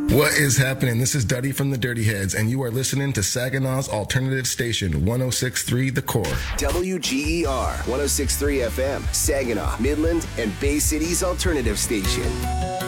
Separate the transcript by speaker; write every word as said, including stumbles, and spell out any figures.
Speaker 1: What is happening? This is Duddy from the Dirty Heads, and you are listening to Saginaw's alternative station, one oh six point three The Core.
Speaker 2: W G E R, one oh six point three F M, Saginaw, Midland, and Bay City's alternative station.